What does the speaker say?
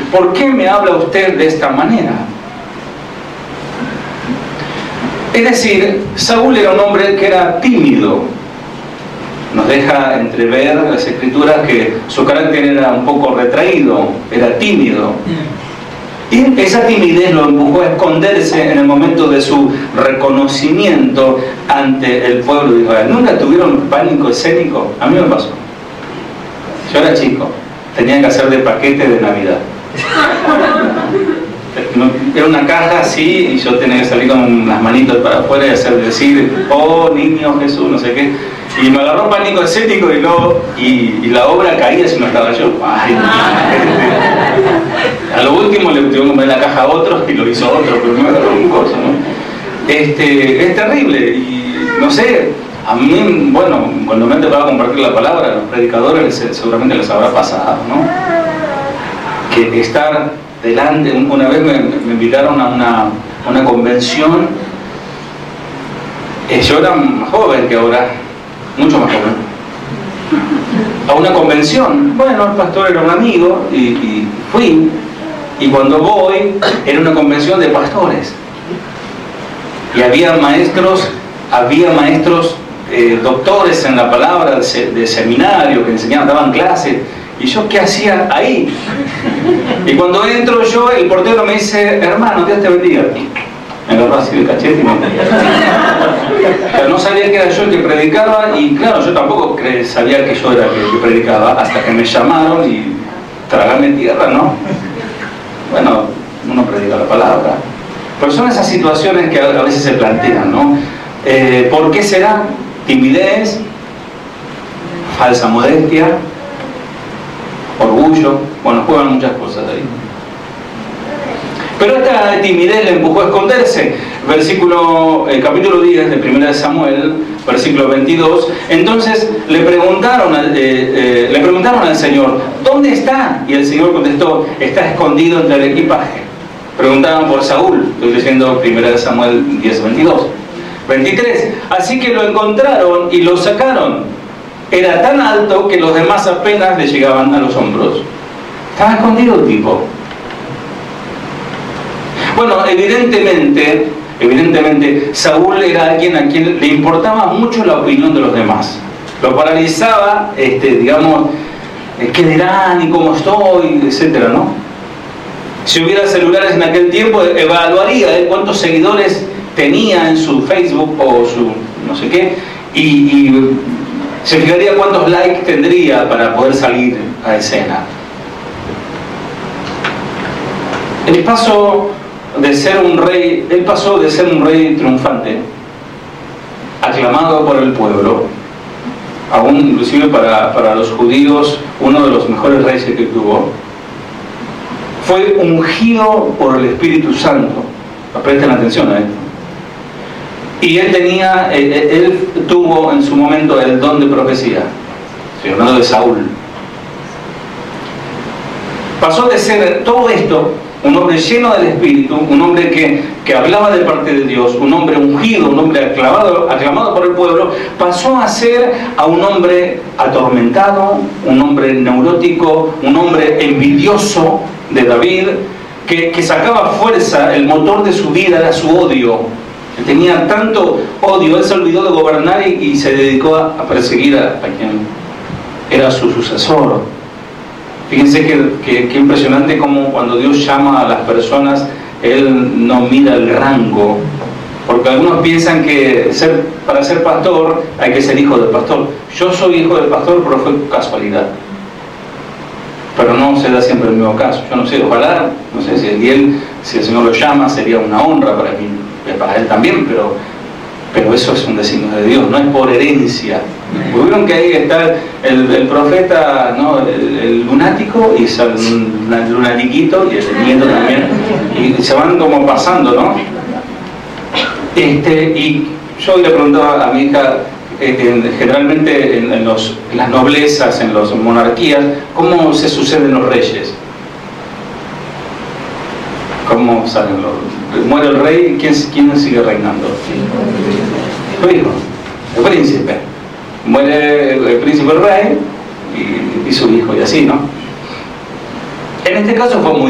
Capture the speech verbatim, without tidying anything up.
¿por qué me habla usted de esta manera? Es decir, Saúl era un hombre que era tímido. Nos deja entrever las escrituras que su carácter era un poco retraído, era tímido. Y esa timidez lo empujó a esconderse en el momento de su reconocimiento ante el pueblo de Israel. ¿Nunca tuvieron pánico escénico? A mí me pasó. Yo era chico, tenía que hacer de paquete de Navidad. Era una caja así y yo tenía que salir con las manitos para afuera y hacer decir, oh niño Jesús, no sé qué. Y me agarró pánico escénico y, luego, y, y la obra caía si no estaba yo. Ay, a lo último le tuvieron que poner la caja a otros y lo hizo otro, pero me agarró un coso, ¿no? Este, es terrible y no sé, a mí, bueno, cuando me han tocado compartir la palabra, a los predicadores seguramente les habrá pasado, ¿no? Que estar delante, una vez me, me invitaron a una, a una convención, eh, yo era más joven que ahora, mucho más joven, a una convención. Bueno, el pastor era un amigo y, y fui, y cuando voy era una convención de pastores y había maestros, había maestros eh, doctores en la palabra de, de seminario que enseñaban, daban clases. ¿Y yo qué hacía ahí? Y cuando entro yo, el portero me dice, hermano, Dios te bendiga. Me agarró así de cachete y me pero no sabía que era yo el que predicaba y claro, yo tampoco sabía que yo era el que predicaba hasta que me llamaron y tragame tierra, ¿no? Bueno, uno predica la palabra. Pero son esas situaciones que a veces se plantean, ¿no? Eh, ¿Por qué será? Timidez, falsa modestia, orgullo, bueno, juegan muchas cosas ahí. Pero esta timidez le empujó a esconderse. Versículo, eh, capítulo diez de primera de Samuel, versículo veintidós. Entonces le preguntaron, al, eh, eh, le preguntaron al Señor, ¿dónde está? Y el Señor contestó, está escondido entre el equipaje. Preguntaban por Saúl, estoy leyendo primera de Samuel diez, veintidós. veintitrés. Así que lo encontraron y lo sacaron. Era tan alto que los demás apenas le llegaban a los hombros. Estaba escondido el tipo. Bueno, evidentemente, evidentemente, Saúl era alguien a quien le importaba mucho la opinión de los demás. Lo paralizaba, este, digamos, qué dirán y cómo estoy, etcétera, ¿no? Si hubiera celulares en aquel tiempo, evaluaría ¿eh? cuántos seguidores tenía en su Facebook o su no sé qué, y, y se fijaría cuántos likes tendría para poder salir a escena. El paso de ser un rey, él pasó de ser un rey triunfante, aclamado por el pueblo, aún inclusive para, para los judíos, uno de los mejores reyes que tuvo, fue ungido por el Espíritu Santo. Presten atención a esto. Y él tenía, él, él tuvo en su momento el don de profecía. Estoy hablando de Saúl. Pasó de ser todo esto, un hombre lleno del Espíritu, un hombre que, que hablaba de parte de Dios, un hombre ungido, un hombre aclamado, aclamado por el pueblo, pasó a ser a un hombre atormentado, un hombre neurótico, un hombre envidioso de David, que, que sacaba fuerza, el motor de su vida era su odio. Él tenía tanto odio, él se olvidó de gobernar y, y se dedicó a, a perseguir a, a quien era su sucesor. Fíjense que, que, que impresionante como cuando Dios llama a las personas, Él no mira el rango, porque algunos piensan que ser, para ser pastor hay que ser hijo del pastor. Yo soy hijo del pastor, pero fue casualidad. Pero no se da siempre el mismo caso. Yo no sé, ojalá, no sé si el, si el Señor lo llama, sería una honra para mí, para Él también, pero, pero eso es un designio de Dios, no es por herencia. Vieron que ahí está el, el profeta, ¿no? el, el lunático y el lunatiquito y el nieto también, y se van como pasando, ¿no? Este, y yo le preguntaba a mi hija, eh, generalmente en, en, los, en las noblezas, en las monarquías, ¿cómo se suceden los reyes? ¿Cómo salen los? Muere el rey, ¿quién, quién sigue reinando? Su hijo, el príncipe. Muere el, el príncipe el rey y, y su hijo, y así, ¿no? En este caso fue muy